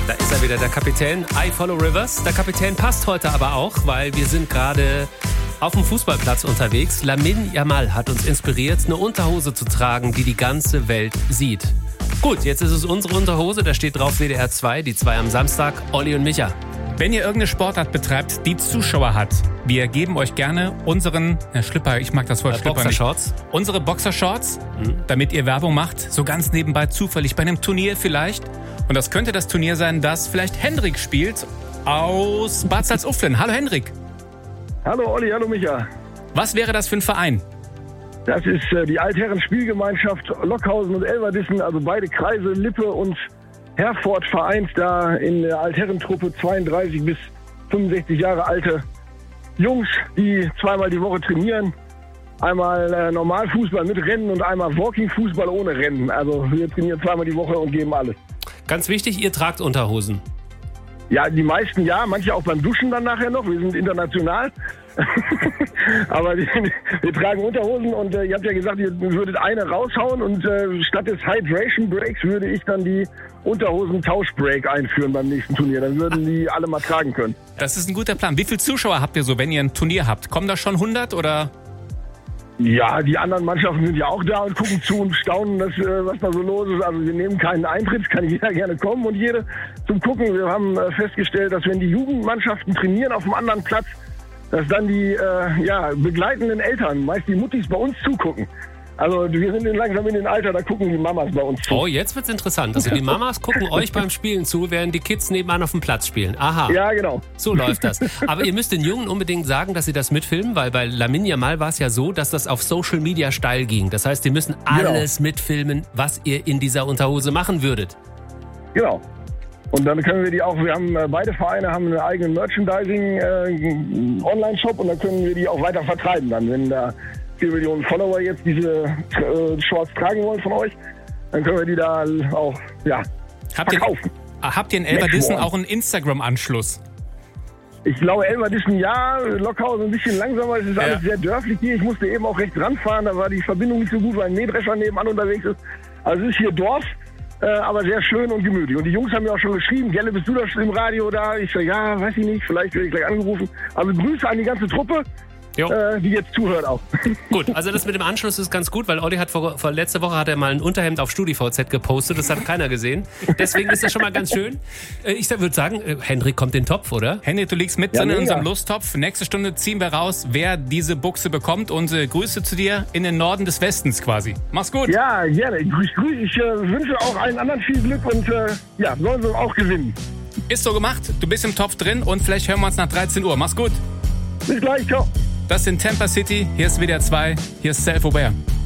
Da ist er wieder, der Kapitän. I follow Rivers. Der Kapitän passt heute aber auch, weil wir sind gerade auf dem Fußballplatz unterwegs. Lamine Yamal hat uns inspiriert, eine Unterhose zu tragen, die die ganze Welt sieht. Gut, jetzt ist es unsere Unterhose, da steht drauf WDR 2, die 2 am Samstag, Olli und Micha. Wenn ihr irgendeine Sportart betreibt, die Zuschauer hat, wir geben euch gerne unseren Schlipper, ich mag das Wort Schlipper Boxershorts. nicht. Unsere Boxershorts, damit ihr Werbung macht, so ganz nebenbei zufällig bei einem Turnier vielleicht. Und das könnte das Turnier sein, das vielleicht Hendrik spielt aus Bad Salzuflen. Hallo Hendrik. Hallo Olli, hallo Micha. Was wäre das für ein Verein? Das ist die Altherren-Spielgemeinschaft Lockhausen und Elverdissen, also beide Kreise, Lippe und Herford vereint da in der Altherrentruppe 32 bis 65 Jahre alte Jungs, die zweimal die Woche trainieren. Einmal Normalfußball mit Rennen und einmal Walking-Fußball ohne Rennen. Also wir trainieren zweimal die Woche und geben alles. Ganz wichtig, ihr tragt Unterhosen. Ja, die meisten ja, manche auch beim Duschen dann nachher noch. Wir sind international. Aber wir tragen Unterhosen und ihr habt ja gesagt, ihr würdet eine raushauen und statt des Hydration Breaks würde ich dann die Unterhosen-Tausch-Break einführen beim nächsten Turnier. Dann würden die alle mal tragen können. Das ist ein guter Plan. Wie viele Zuschauer habt ihr so, wenn ihr ein Turnier habt? Kommen da schon 100 oder? Ja, die anderen Mannschaften sind ja auch da und gucken zu und staunen, was da so los ist. Also wir nehmen keinen Eintritt, kann jeder gerne kommen und jede zum Gucken. Wir haben festgestellt, dass wenn die Jugendmannschaften trainieren auf einem anderen Platz, dass dann die begleitenden Eltern, meist die Muttis, bei uns zugucken. Also wir sind langsam in dem Alter, da gucken die Mamas bei uns zu. Oh, jetzt wird's interessant. Also die Mamas gucken euch beim Spielen zu, während die Kids nebenan auf dem Platz spielen. Aha. Ja, genau. So läuft das. Aber ihr müsst den Jungen unbedingt sagen, dass sie das mitfilmen, weil bei Lamine Yamal war es ja so, dass das auf Social Media steil ging. Das heißt, die müssen alles mitfilmen, was ihr in dieser Unterhose machen würdet. Genau. Und dann können wir die auch, wir haben beide Vereine haben einen eigenen Merchandising-Online-Shop und dann können wir die auch weiter vertreiben. Dann, wenn da 4 Millionen Follower jetzt diese Shorts tragen wollen von euch, dann können wir die da auch verkaufen. Habt ihr in Elverdissen auch einen Instagram-Anschluss? Ich glaube, Elverdissen ja, Lockhausen ein bisschen langsamer, es ist alles sehr dörflich hier. Ich musste eben auch rechts ranfahren, da war die Verbindung nicht so gut, weil ein Mähdrescher nebenan unterwegs ist. Also es ist hier Dorf. Aber sehr schön und gemütlich. Und die Jungs haben mir auch schon geschrieben, Gelle, bist du da schon im Radio da? Ich so, ja, weiß ich nicht, vielleicht werde ich gleich angerufen. Also Grüße an die ganze Truppe, die jetzt zuhört auch. Gut, also das mit dem Anschluss ist ganz gut, weil Olli hat vor letzte Woche hat er mal ein Unterhemd auf StudiVZ gepostet, das hat keiner gesehen. Deswegen ist das schon mal ganz schön. Ich würde sagen, Hendrik kommt in den Topf, oder? Hendrik, du liegst mit drin in unserem Lusttopf. Nächste Stunde ziehen wir raus, wer diese Buchse bekommt. Und Grüße zu dir in den Norden des Westens quasi. Mach's gut. Ja, gerne. Ich wünsche auch allen anderen viel Glück und sollen sie auch gewinnen. Ist so gemacht. Du bist im Topf drin und vielleicht hören wir uns nach 13 Uhr. Mach's gut. Bis gleich, ciao. Das sind Tampa City, hier ist WDR 2, hier ist Self-Aware.